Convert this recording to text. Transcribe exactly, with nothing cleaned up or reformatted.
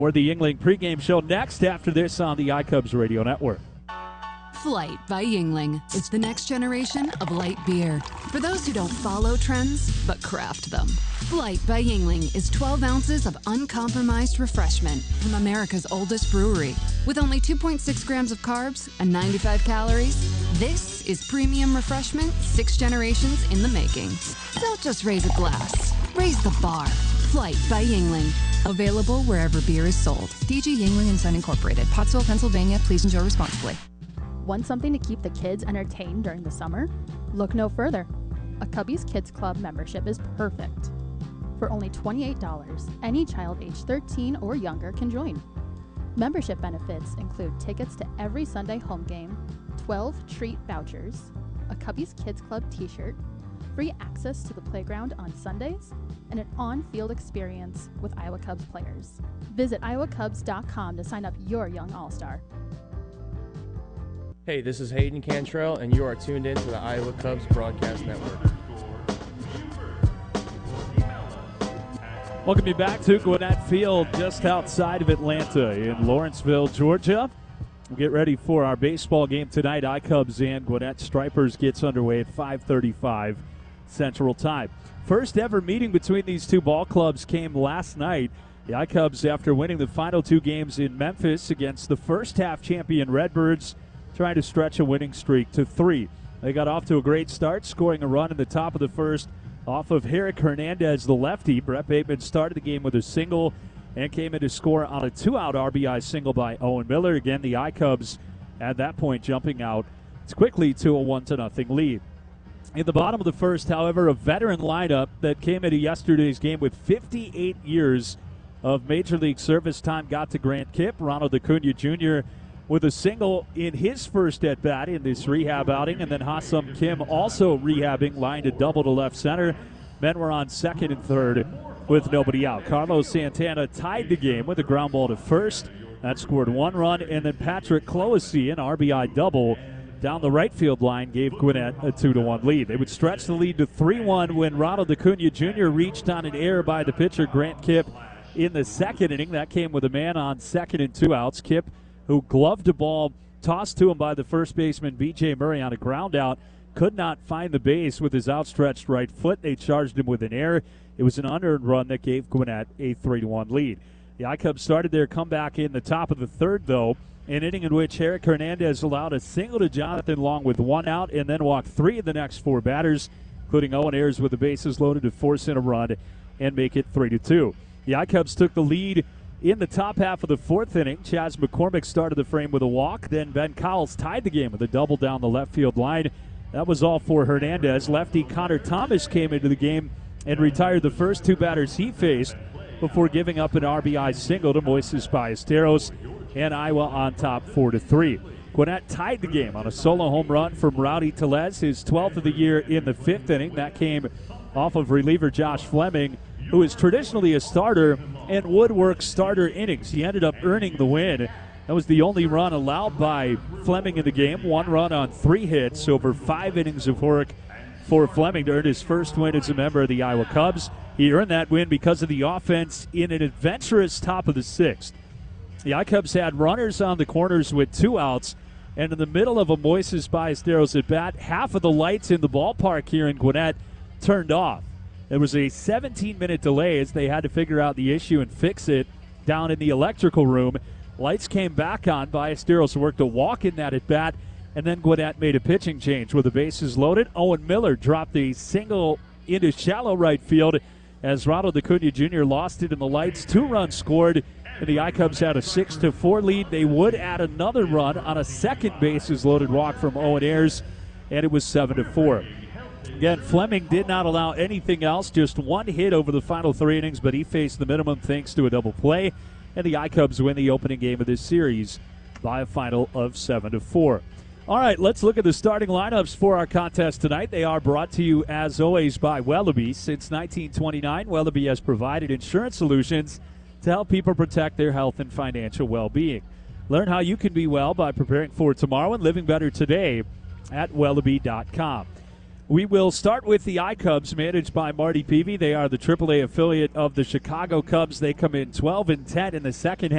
We're the Yuengling pregame show next after this on the iCubs Radio Network. Flight by Yuengling is the next generation of light beer. For those who don't follow trends, but craft them. Flight by Yuengling is twelve ounces of uncompromised refreshment from America's oldest brewery. With only two point six grams of carbs and ninety-five calories, this is premium refreshment six generations in the making. Don't just raise a glass, raise the bar. Flight by Yuengling. Available wherever beer is sold. D G Yuengling and Son Incorporated, Pottsville, Pennsylvania. Please enjoy responsibly. Want something to keep the kids entertained during the summer? Look no further. A Cubbies Kids Club membership is perfect. For only twenty-eight dollars, any child age thirteen or younger can join. Membership benefits include tickets to every Sunday home game, twelve treat vouchers, a Cubbies Kids Club t-shirt, free access to the playground on Sundays, and an on-field experience with Iowa Cubs players. Visit iowa cubs dot com to sign up your young all-star. Hey, this is Hayden Cantrell, and you are tuned in to the Iowa Cubs Broadcast Network. Welcome you back to Gwinnett Field, just outside of Atlanta in Lawrenceville, Georgia. We'll get ready for our baseball game tonight. iCubs and Gwinnett Stripers gets underway at five thirty-five Central Time. First ever meeting between these two ball clubs came last night. The iCubs, after winning the final two games in Memphis against the first half champion Redbirds, trying to stretch a winning streak to three. They got off to a great start, scoring a run in the top of the first off of Herrick Hernandez, the lefty. Brett Bateman started the game with a single and came in to score on a two-out R B I single by Owen Miller. Again, the iCubs at that point jumping out it's quickly to a one to nothing lead. In the bottom of the first, however, a veteran lineup that came into yesterday's game with fifty-eight years of Major League service time got to Grant Kipp. Ronald Acuna Junior with a single in his first at-bat in this rehab outing, and then Ha-Sum Kim also rehabbing, lined a double to left center. Men were on second and third with nobody out. Carlos Santana tied the game with a ground ball to first. That scored one run, and then Patrick Cloesy, an R B I double down the right field line, gave Gwinnett a two to one lead. They would stretch the lead to three one when Ronald Acuna Junior reached on an error by the pitcher Grant Kipp in the second inning. That came with a man on second and two outs. Kipp, who gloved a ball tossed to him by the first baseman B J Murray on a ground out, could not find the base with his outstretched right foot. They charged him with an error. It was an unearned run that gave Gwinnett a three to one lead. The iCubs started their comeback in the top of the third, though, an inning in which Herrick Hernandez allowed a single to Jonathan Long with one out and then walked three of the next four batters, including Owen Ayers with the bases loaded to force in a run and make it three to two. The iCubs took the lead in the top half of the fourth inning. Chaz McCormick started the frame with a walk. Then Ben Cowles tied the game with a double down the left field line. That was all for Hernandez. Lefty Connor Thomas came into the game and retired the first two batters he faced before giving up an R B I single to Moises Ballesteros, and Iowa on top four to three. Gwinnett tied the game on a solo home run from Rowdy Tellez, his twelfth of the year in the fifth inning. That came off of reliever Josh Fleming, who is traditionally a starter and would work starter innings. He ended up earning the win. That was the only run allowed by Fleming in the game. One run on three hits over five innings of work for Fleming to earn his first win as a member of the Iowa Cubs. He earned that win because of the offense in an adventurous top of the sixth. The iCubs had runners on the corners with two outs, and in the middle of a Moises Ballesteros at bat, half of the lights in the ballpark here in Gwinnett turned off. There was a seventeen-minute delay as they had to figure out the issue and fix it down in the electrical room. Lights came back on. Ballesteros worked a walk in that at bat, and then Gwinnett made a pitching change with the bases loaded. Owen Miller dropped a single into shallow right field as Ronald Acuna Junior lost it in the lights. Two runs scored, and the iCubs had a six to four lead. They would add another run on a second bases loaded walk from Owen Ayers, and it was seven to four. Again, Fleming did not allow anything else, just one hit over the final three innings, but he faced the minimum thanks to a double play, and the iCubs win the opening game of this series by a final of seven to four. All right, let's look at the starting lineups for our contest tonight. They are brought to you, as always, by Wellaby. Since nineteen twenty-nine, Wellaby has provided insurance solutions to help people protect their health and financial well-being. Learn how you can be well by preparing for tomorrow and living better today at Wellaby dot com. We will start with the iCubs, managed by Marty Peavy. They are the triple A affiliate of the Chicago Cubs. They come in twelve and ten in the second half.